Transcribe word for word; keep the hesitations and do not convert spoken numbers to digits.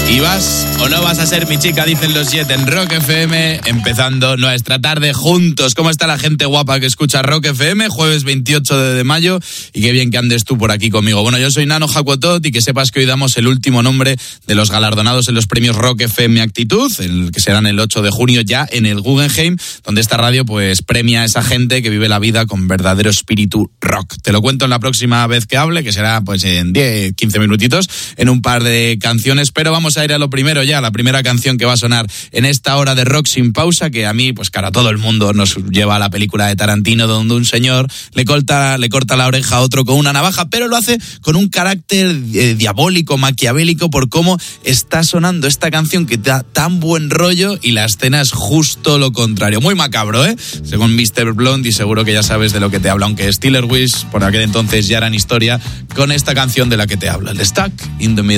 ¿Y vas o no vas a ser mi chica? Dicen los Jet en Rock F M, empezando nuestra tarde juntos. ¿Cómo está la gente guapa que escucha Rock F M? Jueves veintiocho de mayo, y qué bien que andes tú por aquí conmigo. Bueno, yo soy Nano Jacotot, y que sepas que hoy damos el último nombre de los galardonados en los premios Rock F M Actitud, el que serán el ocho de junio ya en el Guggenheim, donde esta radio pues premia a esa gente que vive la vida con verdadero espíritu rock. Te lo cuento en la próxima vez que hable, que será pues en diez, quince minutitos, en un par de canciones, pero vamos a ir a lo primero ya, la primera canción que va a sonar en esta hora de Rock Sin Pausa, que a mí, pues cara, todo el mundo nos lleva a la película de Tarantino, donde un señor le corta, le corta la oreja a otro con una navaja, pero lo hace con un carácter eh, diabólico, maquiavélico, por cómo está sonando esta canción que da tan buen rollo, y la escena es justo lo contrario. Muy macabro, ¿eh? Según mister Blonde, y seguro que ya sabes de lo que te habla, aunque Steeler Wish por aquel entonces ya eran historia, con esta canción de la que te habla, el Stuck in the Middle.